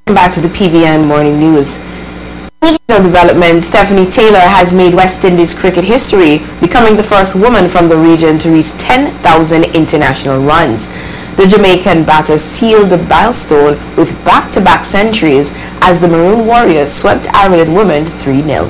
Back to the PBN Morning News. Development, Stephanie Taylor has made West Indies cricket history, becoming the first woman from the region to reach 10,000 international runs. The Jamaican batter sealed the milestone with back-to-back centuries as the Maroon Warriors swept Ireland women 3-0.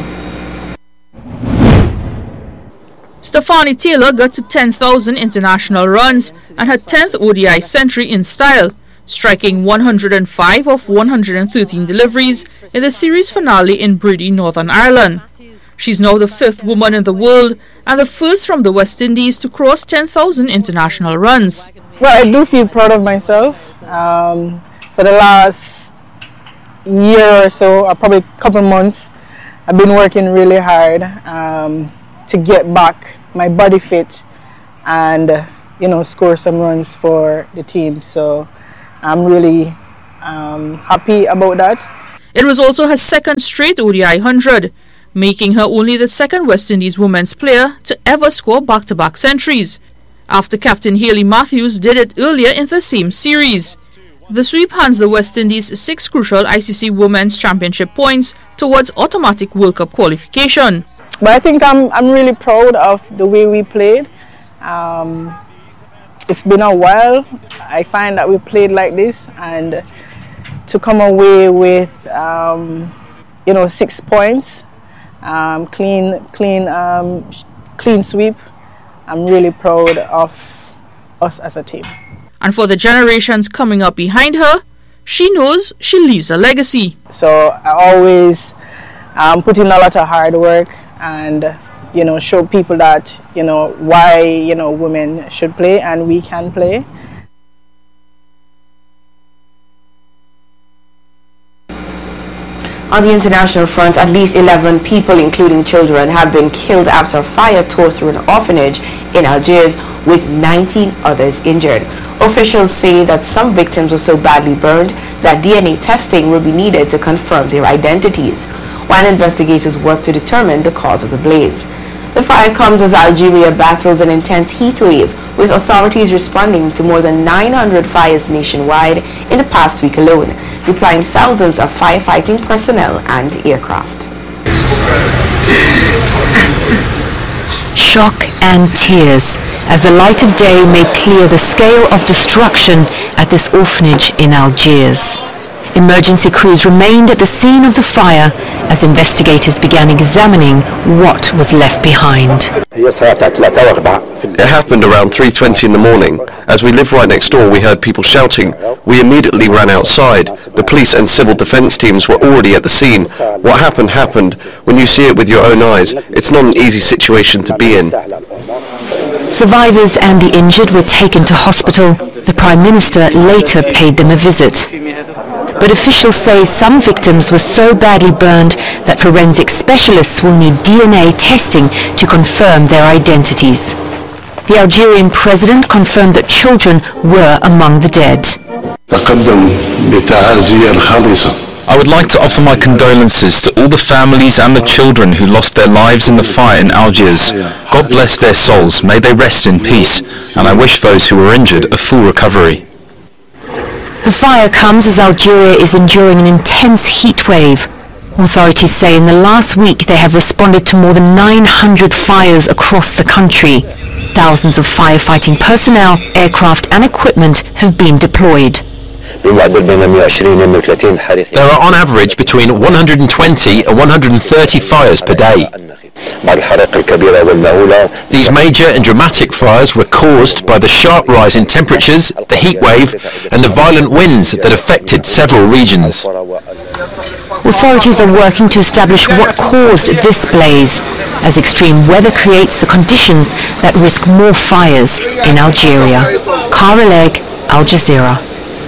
Stephanie Taylor got to 10,000 international runs and her 10th ODI century in style, striking 105 of 113 deliveries in the series finale in Bridie, Northern Ireland. She's now the 5th woman in the world and the first from the West Indies to cross 10,000 international runs. Well, I do feel proud of myself. For the last year or so, or probably a couple months, I've been working really hard to get back my body fit and, score some runs for the team. So I'm really happy about that. It was also her second straight ODI 100, making her only the second West Indies women's player to ever score back-to-back centuries, after captain Hayley Matthews did it earlier in the same series. The sweep hands the West Indies 6 crucial ICC Women's Championship points towards automatic World Cup qualification. But I think I'm really proud of the way we played. It's been a while. I find that we played like this, and to come away with 6 points, clean sweep. I'm really proud of us as a team. And for the generations coming up behind her, she knows she leaves a legacy. So I always put in a lot of hard work and show people that why women should play and we can play. On the international front, at least 11 people, including children, have been killed after a fire tore through an orphanage in Algiers, with 19 others injured. Officials say that some victims were so badly burned that DNA testing will be needed to confirm their identities, while investigators work to determine the cause of the blaze. The fire comes as Algeria battles an intense heat wave, with authorities responding to more than 900 fires nationwide in the past week alone, deploying thousands of firefighting personnel and aircraft. Shock and tears as the light of day made clear the scale of destruction at this orphanage in Algiers. Emergency crews remained at the scene of the fire as investigators began examining what was left behind. It happened around 3:20 in the morning. As we live right next door, we heard people shouting. We immediately ran outside. The police and civil defence teams were already at the scene. What happened happened. When you see it with your own eyes, it's not an easy situation to be in. Survivors and the injured were taken to hospital. The Prime Minister later paid them a visit. But officials say some victims were so badly burned that forensic specialists will need DNA testing to confirm their identities. The Algerian president confirmed that children were among the dead. I would like to offer my condolences to all the families and the children who lost their lives in the fire in Algiers. God bless their souls, may they rest in peace, and I wish those who were injured a full recovery. The fire comes as Algeria is enduring an intense heat wave. Authorities say in the last week they have responded to more than 900 fires across the country. Thousands of firefighting personnel, aircraft and equipment have been deployed. There are on average between 120 and 130 fires per day. These major and dramatic fires were caused by the sharp rise in temperatures, the heat wave, and the violent winds that affected several regions. Authorities are working to establish what caused this blaze, as extreme weather creates the conditions that risk more fires in Algeria. Cara Legg, Al Jazeera.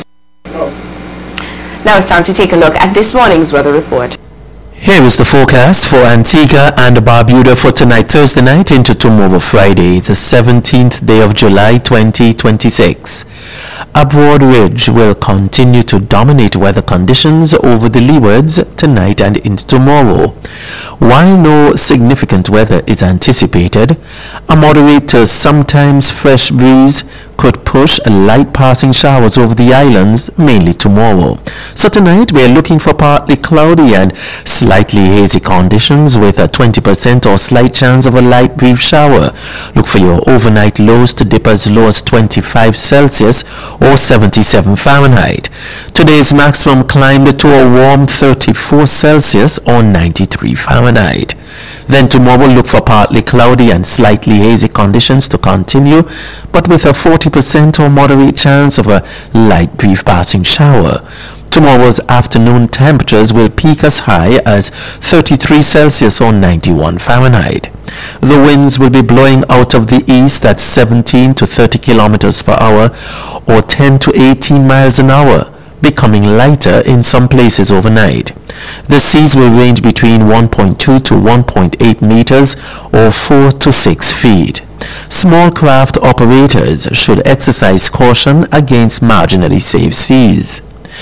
Now it's time to take a look at this morning's weather report. Here is the forecast for Antigua and Barbuda for tonight, Thursday night, into tomorrow, Friday, the 17th day of July 2026. A broad ridge will continue to dominate weather conditions over the leewards tonight and into tomorrow. While no significant weather is anticipated, a moderate to sometimes fresh breeze could push light passing showers over the islands, mainly tomorrow. So tonight we are looking for partly cloudy and slightly hazy conditions with a 20% or slight chance of a light brief shower. Look for your overnight lows to dip as low as 25 Celsius or 77 Fahrenheit. Today's maximum climbed to a warm 34 Celsius or 93 Fahrenheit. Then tomorrow look for partly cloudy and slightly hazy conditions to continue, but with a 40% or moderate chance of a light brief passing shower. Tomorrow's afternoon temperatures will peak as high as 33 Celsius or 91 Fahrenheit. The winds will be blowing out of the east at 17 to 30 kilometers per hour or 10 to 18 miles an hour, becoming lighter in some places overnight. The seas will range between 1.2 to 1.8 meters or 4 to 6 feet. Small craft operators should exercise caution against marginally safe seas.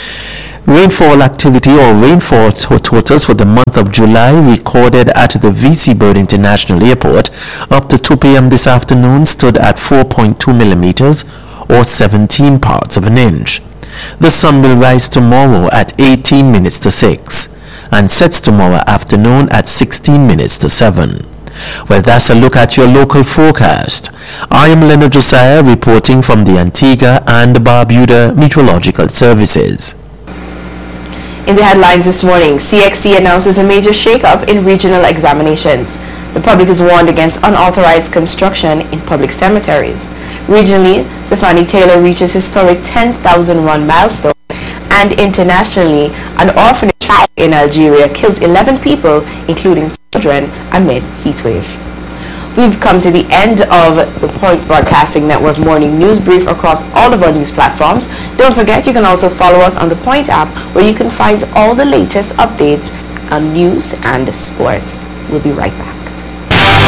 Rainfall activity or rainfall totals for the month of July recorded at the VC Bird International Airport up to 2 p.m. this afternoon stood at 4.2 millimeters or 17 parts of an inch. The sun will rise tomorrow at 18 minutes to 6 and sets tomorrow afternoon at 16 minutes to 7. Well, that's a look at your local forecast. I am Leonard Josiah reporting from the Antigua and Barbuda Meteorological Services. In the headlines this morning, CXC announces a major shake-up in regional examinations. The public is warned against unauthorized construction in public cemeteries. Regionally, Stephanie Taylor reaches historic 10,000 run milestone, and internationally, an orphanage in Algeria kills 11 people, including children, amid heatwave. We've come to the end of the Point Broadcasting Network morning news brief across all of our news platforms. Don't forget, you can also follow us on the Point app, where you can find all the latest updates on news and sports. We'll be right back.